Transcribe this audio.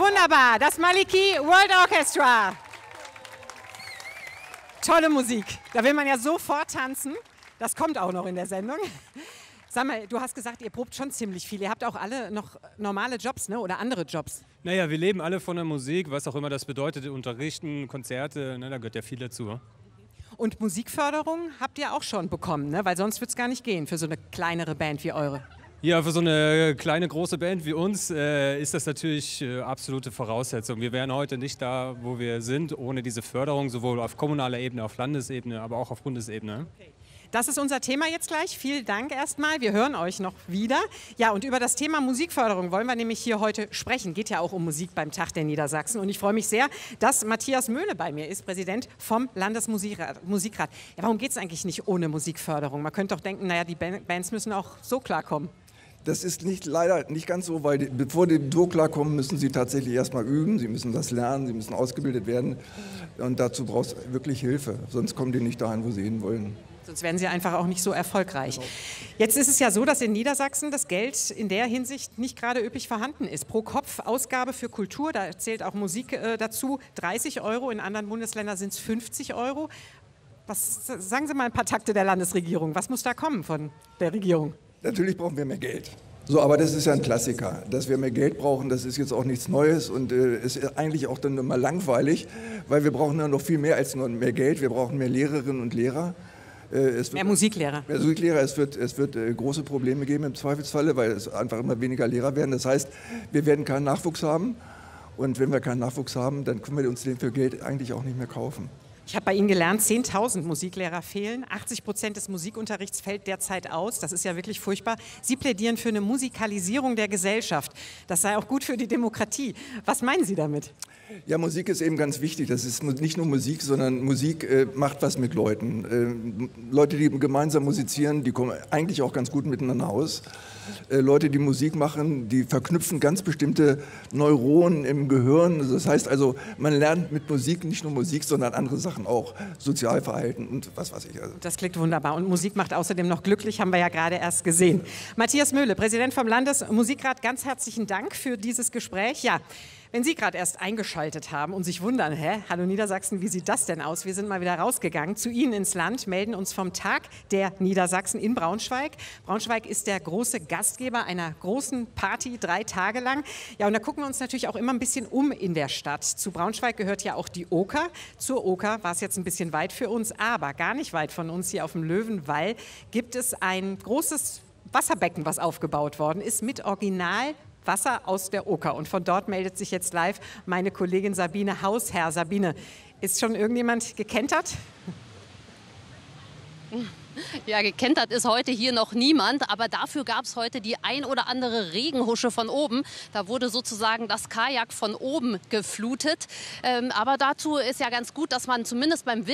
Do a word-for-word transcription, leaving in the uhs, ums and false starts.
wunderbar. Das Maliki World Orchestra. Tolle Musik. Da will man ja sofort tanzen. Das kommt auch noch in der Sendung. Sag mal, du hast gesagt, ihr probt schon ziemlich viel. Ihr habt auch alle noch normale Jobs, ne? Oder andere Jobs? Naja, wir leben alle von der Musik, was auch immer das bedeutet. Unterrichten, Konzerte, ne? Da gehört ja viel dazu. Und Musikförderung habt ihr auch schon bekommen, ne? Weil sonst wird es gar nicht gehen für so eine kleinere Band wie eure. Ja, für so eine kleine, große Band wie uns äh, ist das natürlich äh, absolute Voraussetzung. Wir wären heute nicht da, wo wir sind, ohne diese Förderung, sowohl auf kommunaler Ebene, auf Landesebene, aber auch auf Bundesebene. Okay. Das ist unser Thema jetzt gleich. Vielen Dank erstmal. Wir hören euch noch wieder. Ja, und über das Thema Musikförderung wollen wir nämlich hier heute sprechen. Geht ja auch um Musik beim Tag der Niedersachsen. Und ich freue mich sehr, dass Matthias Möhle bei mir ist, Präsident vom Landesmusikrat. Musikrat. Ja, warum geht es eigentlich nicht ohne Musikförderung? Man könnte doch denken, naja, die Bands müssen auch so klarkommen. Das ist nicht, leider nicht ganz so, weil die, bevor die so klarkommen, müssen sie tatsächlich erstmal üben. Sie müssen das lernen, sie müssen ausgebildet werden. Und dazu braucht es wirklich Hilfe. Sonst kommen die nicht dahin, wo sie hin wollen. Sonst werden sie einfach auch nicht so erfolgreich. Jetzt ist es ja so, dass in Niedersachsen das Geld in der Hinsicht nicht gerade üppig vorhanden ist. Pro Kopf Ausgabe für Kultur, da zählt auch Musik äh, dazu, dreißig Euro. In anderen Bundesländern sind es fünfzig Euro. Was, sagen Sie mal ein paar Takte der Landesregierung. Was muss da kommen von der Regierung? Natürlich brauchen wir mehr Geld. So, aber das ist ja ein Klassiker. Dass wir mehr Geld brauchen, das ist jetzt auch nichts Neues und äh, ist eigentlich auch dann immer langweilig, weil wir brauchen ja noch viel mehr als nur mehr Geld. Wir brauchen mehr Lehrerinnen und Lehrer. Es wird, mehr Musiklehrer. Mehr Musiklehrer. Es wird, es wird äh, große Probleme geben im Zweifelsfalle, weil es einfach immer weniger Lehrer werden. Das heißt, wir werden keinen Nachwuchs haben. Und wenn wir keinen Nachwuchs haben, dann können wir uns den für Geld eigentlich auch nicht mehr kaufen. Ich habe bei Ihnen gelernt, zehntausend Musiklehrer fehlen. achtzig Prozent des Musikunterrichts fällt derzeit aus. Das ist ja wirklich furchtbar. Sie plädieren für eine Musikalisierung der Gesellschaft. Das sei auch gut für die Demokratie. Was meinen Sie damit? Ja, Musik ist eben ganz wichtig. Das ist nicht nur Musik, sondern Musik äh, macht was mit Leuten. Äh, Leute, die gemeinsam musizieren, die kommen eigentlich auch ganz gut miteinander aus. Äh, Leute, die Musik machen, die verknüpfen ganz bestimmte Neuronen im Gehirn. Das heißt also, man lernt mit Musik nicht nur Musik, sondern andere Sachen auch. Sozialverhalten und was weiß ich. Also. Das klingt wunderbar. Und Musik macht außerdem noch glücklich, haben wir ja gerade erst gesehen. Matthias Möhle, Präsident vom Landesmusikrat, ganz herzlichen Dank für dieses Gespräch. Ja. Wenn Sie gerade erst eingeschaltet haben und sich wundern, hä, hallo Niedersachsen, wie sieht das denn aus? Wir sind mal wieder rausgegangen zu Ihnen ins Land, melden uns vom Tag der Niedersachsen in Braunschweig. Braunschweig ist der große Gastgeber einer großen Party, drei Tage lang. Ja, und da gucken wir uns natürlich auch immer ein bisschen um in der Stadt. Zu Braunschweig gehört ja auch die Oker. Zur Oker war es jetzt ein bisschen weit für uns, aber gar nicht weit von uns hier auf dem Löwenwall gibt es ein großes Wasserbecken, was aufgebaut worden ist mit Original Wasser aus der Oker. Und von dort meldet sich jetzt live meine Kollegin Sabine Hausherr. Sabine, ist schon irgendjemand gekentert? Ja, gekentert ist heute hier noch niemand, aber dafür gab es heute die ein oder andere Regenhusche von oben. Da wurde sozusagen das Kajak von oben geflutet. Ähm, aber dazu ist ja ganz gut, dass man zumindest beim